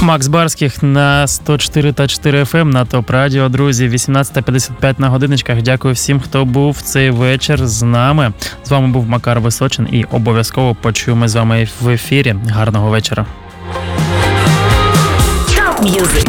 Макс Барських на 104,4 FM на ТОП Радіо. Друзі, 18:55 на годиночках. Дякую всім, хто був цей вечір з нами. З вами був Макар Височин і обов'язково почуємо з вами в ефірі. Гарного вечора. Top Music.